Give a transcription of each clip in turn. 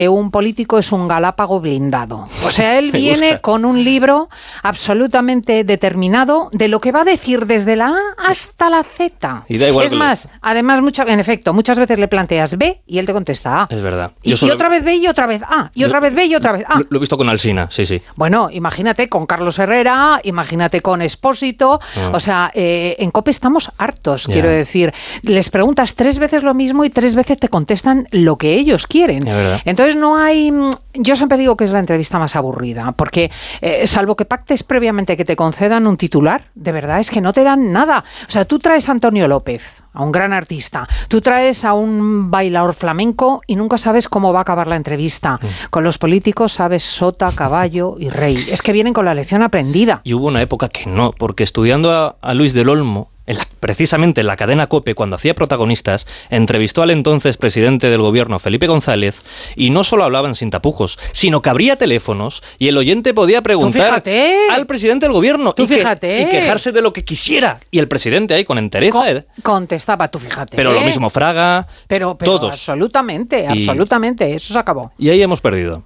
un político es un galápago blindado. O sea, él viene con un libro absolutamente determinado de lo que va a decir desde la A hasta la Z. Y da igual es más, además, en efecto, muchas veces le planteas B y él te contesta A. Es verdad. Y otra vez B y otra vez A. Y otra vez B y otra vez A. Lo he visto con Alsina, sí. Bueno, imagínate con Carlos Herrera, imagínate con Expósito. O sea, en COPE estamos hartos, quiero decir. Les preguntas 3 veces lo mismo y 3 veces te contestan lo que ellos quieren. Entonces no hay... Yo siempre digo que es la entrevista más aburrida, porque salvo que pactes previamente que te concedan un titular, de verdad es que no te dan nada. O sea, tú traes a Antonio López, a un gran artista, tú traes a un bailador flamenco y nunca sabes cómo va a acabar la entrevista. Con los políticos sabes sota, caballo y rey. Es que vienen con la lección aprendida. Y hubo una época que no, porque estudiando a Luis del Olmo, precisamente en la cadena COPE, cuando hacía Protagonistas, entrevistó al entonces presidente del gobierno, Felipe González, y no solo hablaban sin tapujos, sino que abría teléfonos y el oyente podía preguntar al presidente del gobierno y quejarse de lo que quisiera. Y el presidente ahí con entereza contestaba, tú fíjate. Pero lo mismo Fraga, pero todos. Absolutamente, eso se acabó. Y ahí hemos perdido.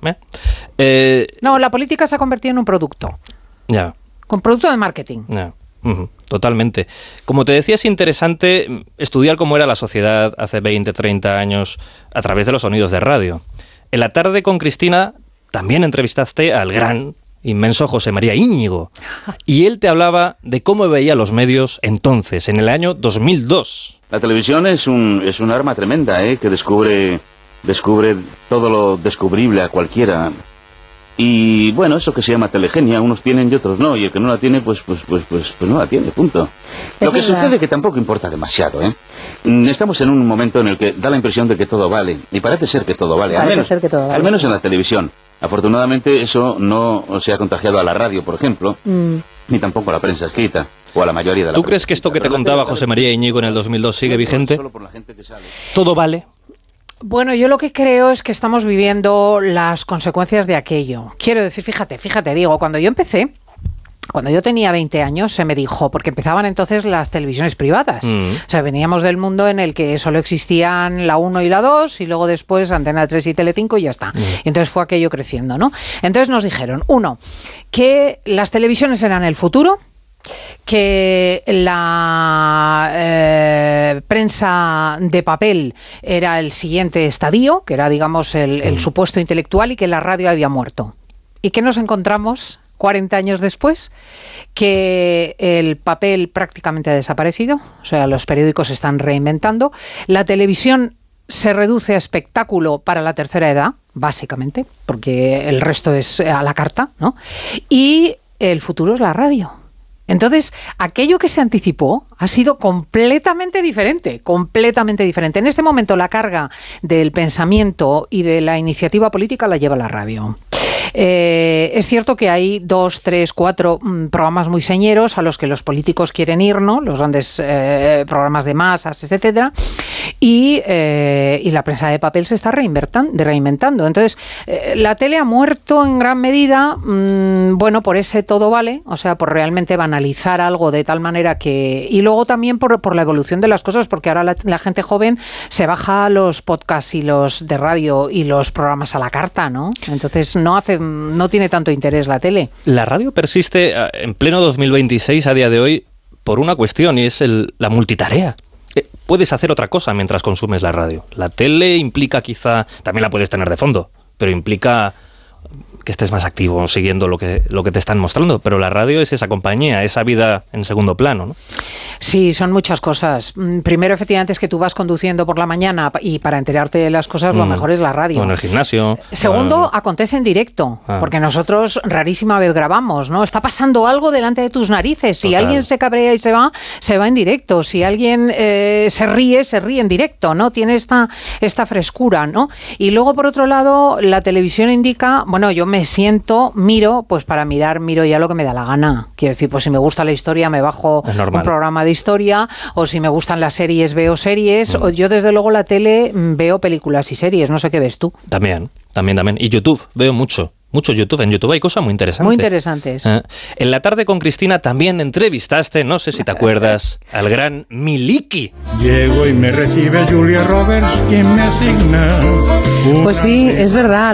No, la política se ha convertido en un producto. Ya. Con producto de marketing. Ya. Totalmente. Como te decía, es interesante estudiar cómo era la sociedad hace 20, 30 años a través de los sonidos de radio. En la tarde con Cristina también entrevistaste al gran, inmenso José María Íñigo. Y él te hablaba de cómo veía los medios entonces, en el año 2002. La televisión es un arma tremenda, que descubre todo lo descubrible a cualquiera. Y bueno, eso que se llama telegenia, unos tienen y otros no, y el que no la tiene, pues no la tiene, punto. Lo que sucede es que tampoco importa demasiado, Estamos en un momento en el que da la impresión de que todo vale, y parece ser que todo vale, al menos en la televisión. Afortunadamente eso no se ha contagiado a la radio, por ejemplo, ni tampoco a la prensa escrita, o a la mayoría de la ¿Tú crees que esto que te contaba José María Íñigo en el 2002 sigue vigente? ¿Todo vale? Bueno, yo lo que creo es que estamos viviendo las consecuencias de aquello. Quiero decir, fíjate, digo, cuando yo tenía 20 años, se me dijo, porque empezaban entonces las televisiones privadas. O sea, veníamos del mundo en el que solo existían la 1 y la 2, y luego después Antena 3 y Telecinco y ya está. Y entonces fue aquello creciendo, ¿no? Entonces nos dijeron, uno, que las televisiones eran el futuro, que la prensa de papel era el siguiente estadio, que era, digamos, el supuesto intelectual, y que la radio había muerto. ¿Y qué nos encontramos 40 años después? Que el papel prácticamente ha desaparecido, o sea, los periódicos se están reinventando, la televisión se reduce a espectáculo para la tercera edad, básicamente, porque el resto es a la carta, ¿no? Y el futuro es la radio. Entonces, aquello que se anticipó ha sido completamente diferente. En este momento la carga del pensamiento y de la iniciativa política la lleva la radio. Es cierto que hay 2, 3, 4 programas muy señeros a los que los políticos quieren ir, ¿no? Los grandes programas de masas, etcétera, y la prensa de papel se está reinventando. Entonces, la tele ha muerto en gran medida, bueno, por ese todo vale, o sea, por realmente banalizar algo de tal manera que... Y luego también por la evolución de las cosas, porque ahora la gente joven se baja los podcasts y los de radio y los programas a la carta, ¿no? Entonces no tiene tanto interés la tele. La radio persiste en pleno 2026 a día de hoy por una cuestión, y es la multitarea. Puedes hacer otra cosa mientras consumes la radio. La tele implica quizá, también la puedes tener de fondo, pero implica que estés más activo siguiendo lo que te están mostrando, pero la radio es esa compañía, esa vida en segundo plano, ¿no? Sí, son muchas cosas. Primero, efectivamente, es que tú vas conduciendo por la mañana y para enterarte de las cosas lo mejor es la radio. O en el gimnasio. Segundo, acontece en directo, porque nosotros rarísima vez grabamos, ¿no? Está pasando algo delante de tus narices. Si alguien se cabrea y se va en directo. Si alguien se ríe en directo, ¿no? Tiene esta frescura, ¿no? Y luego, por otro lado, la televisión indica, bueno, yo me siento, miro ya lo que me da la gana. Quiero decir, pues si me gusta la historia me bajo un programa de historia, o si me gustan las series veo series, o yo desde luego la tele veo películas y series, no sé qué ves tú. También. Y YouTube, veo mucho mucho YouTube. En YouTube hay cosas muy interesantes. Muy interesantes. En La tarde con Cristina también entrevistaste, no sé si te acuerdas, al gran Miliki. Llego y me recibe Julia Roberts, quien me asigna. Pues sí, es verdad.